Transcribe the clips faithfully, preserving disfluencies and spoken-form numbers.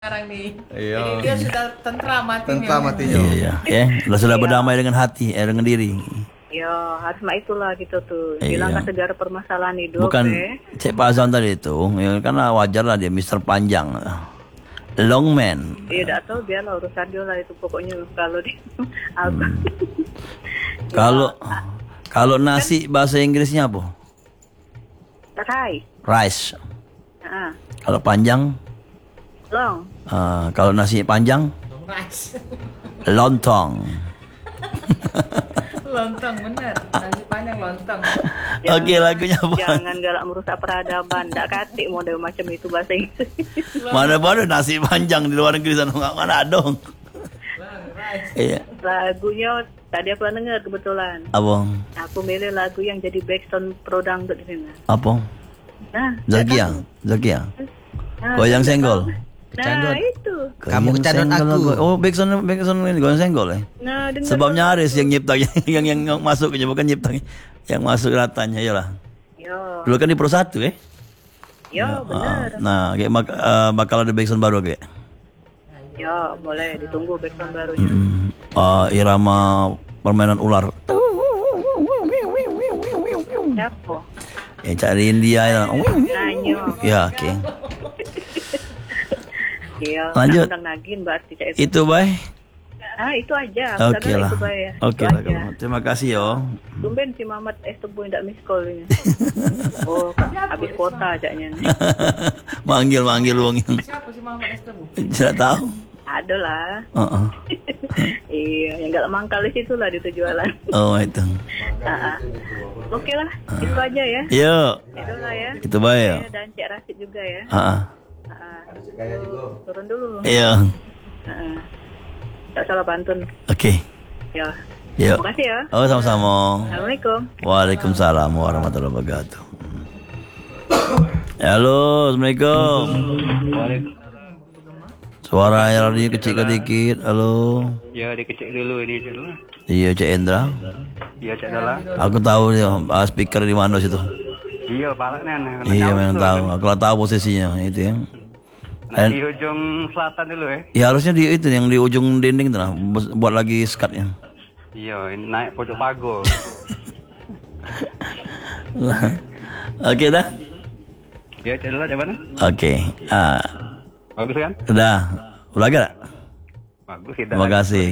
sekarang nih. Iya. Jadi dia sudah tentram matinya. Tentram matinya. Iya, iya. Ya, sudah sudah berdamai dengan hati, eh, dengan diri. Ya, harus mah itulah gitu tuh. Iya. Hilangkan segala permasalahan hidup. Bukan eh. Cek Pak Azam tadi itu, ya, karena wajar lah dia mister Panjang, long man. Iya, tidak tahu biarlah urusan dia lah itu pokoknya kalau di aku. Kalau kalau nasi bahasa Inggrisnya apa? Takai. Rice. Heeh. Kalau panjang, Long. eh, kalau nasi panjang, Rice. lontong. Lontong bener. Nasi panjang lontong. Oke, lagunya apa? Jangan galak merusak peradaban. Ndak katik model macam itu bahasa Inggris. Mana ada nasi panjang di luar negeri sana, mana ada dong. Rice. Iya. Lagunya tadi aku dengar kebetulan. Apa? Aku milih lagu yang jadi backsound pro dangdut di sini. Apa? Nah, Zakia, Zakia. nah, Goyang senggol. Nah, Candut. itu. Kamu Goyang kecandut senggol, aku. go- Oh, backsound backsound ini goyang senggol ya. Nah, dengar Sebabnya Aris yang nyipta yang yang, yang masuk aja bukan nyipta yang masuk ratanya ya lah. Yo, Dulu kan di Pro satu ya. yo, Ah, benar. nah, kayak mak- eh, bakal ada backsound baru kayak. Yo, boleh ditunggu backsound barunya. Hmm, ah, irama permainan ular. Siapa? Ya cari India ya. Nanyo. Ya, oke. Iya. Lanjut. Undang Nagin berarti Cak, itu. Itu baik. Ah, itu aja. Aku Oke dengar lah. itu Bay, ya. Oke Itu lah. aja. kalau- Terima kasih yo. Tumben si Mamat es tebu ndak miss call ini. Oh, habis kuota ajaknya. manggil manggil wong yang Siapa sih Mama Estebu? tidak tahu. Ada lah. Heeh. Iya, yang enggak mangkal di situ lah di jualan. Oh itu. Ah, ah. Oke lah, itu aja ya. Yo, Itu lah ya. itu baik yo. Ya, dan Cik Rasid juga ya. Heeh. Ah, ah. Turun dulu. Iya. Ah, ah. Tak salah pantun. Oke. Ya. Yo. Terima kasih ya. Oh sama-sama. Assalamualaikum. Waalaikumsalam warahmatullahi wabarakatuh. Halo, assalamualaikum. Suara radio kecil dikit. Halo. Ya, dikecek dulu ini dulu. Iya, Cik Endra. Iya, cek dalam. Aku tahu ya, ah, speaker di mana situ. Iya, palaknya nah. Iya, memang tahu. Aku lah tahu posisinya itu ya. Nah, di ujung selatan dulu ya. Ya harusnya di itu yang di ujung dinding itu lah, bus- buat lagi skatnya. Iya, ini naik pojok pagar. Oke dah. Ya, cek dulu, cek mana? Oke. Ah, Bagus kan? udah. Udah gak? Bagus kita. Terima kasih.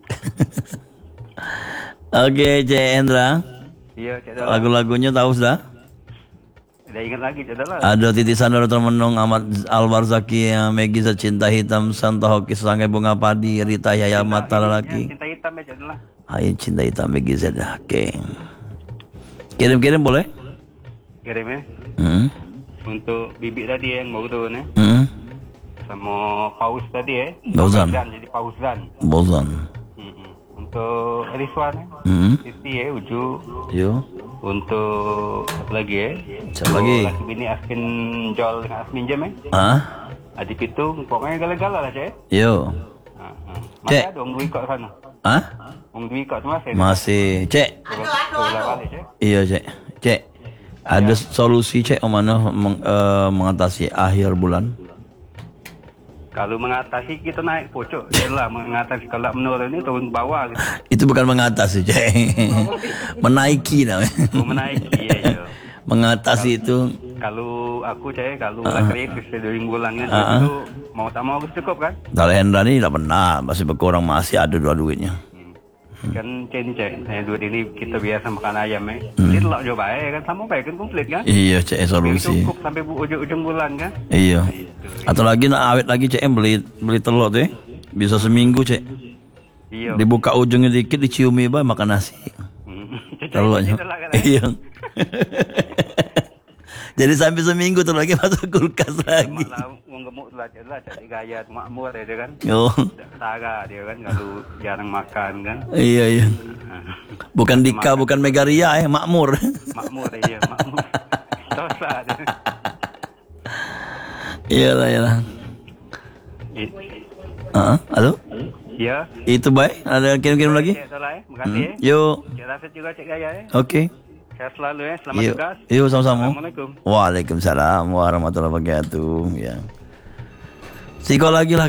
Oke, Cik Endra. Iya, cek dulu. Lagu-lagunya tahu sudah? Udah ingat lagi, cek dulu. Ada titisan dari Termenung, Ahmad Alwar Zaki, Megi Cinta Hitam, Santa Hoki, Sangai Bunga Padi, Rita Yaya Mata Lelaki. Cinta hitam ya, cek dulu. Ayo Cinta Hitam Megi Z. Oke. Kirim-kirim boleh? Kirim ya. Hmm. Untuk bibik tadi yang baru tu nih. Hmm. Sama paus tadi ya. Pauzan. Dan jadi pauzan. Bosan. Hmm. Untuk Rizwan ya. Hmm. Siti ya, Uju. Yo. Untuk apa lagi ya? Siapa lagi? Laki bini Asmin Jol dengan Asmin Jam ya. Ah? Adik itu pokoknya gala-gala lah cek. Yo. Ha, ha. Cek. Masih ada orang Dwi Kok sana. Ah? Orang Dwi Kok tu masih. Masih. Cek. Sebelah balik cek. Iya, Cek. Cek. Ada solusi Cek mana meng- eh, mengatasi akhir bulan? Kalau mengatasi kita naik pocok. Jelah mengatasi kalau menurun ini turun ke bawah gitu. Itu bukan mengatasi, Cek. Menaiki namanya. Mau menaiki ya. ya. Mengatasi itu Kalau aku cek kalau uh. kreatif dua bulan kan Uh-uh. itu mau tak mau harus cukup kan. kalau Hendra ini tidak pernah, masih berkurang, masih ada dua duitnya. Kan cek cek saya duit ini kita biasa makan ayam ya. Jadi telak coba ya kan sama baik kan komplit kan. Iya, Cek, Jadi solusi. cukup sampai bu- ujung-ujung bulan kan. Iya. Atau lagi nak awet lagi Cek, beli beli telur tuh, eh. Bisa seminggu Cek. Iya. Dibuka ujungnya dikit, diciumi bah makan nasi. Hmm. Telurnya. Itulah kan. Iya. Jadi sampai seminggu tuh lagi masuk kulkas lagi. Malah wong gemuk tu lah cek lah cek gaya makmur dia kan. Oh, Tara dia kan kalau jarang makan kan. iya iya. Bukan Dika, bukan Megaria eh, makmur. Makmur dia makmur. Dosa dia. Iyalah iyalah. I- Ah, halo? Ya. Itu baik. Ada kirim-kirim lagi? Cek salah eh. Makasih eh. Yuk. Cek Rasid juga cek gaya eh. Oke. Sehat selalu ya. Selamat Yuk. tugas. Yuk sama-sama. Assalamualaikum. Waalaikumsalam warahmatullahi wabarakatuh. Ya. Siko lagi lah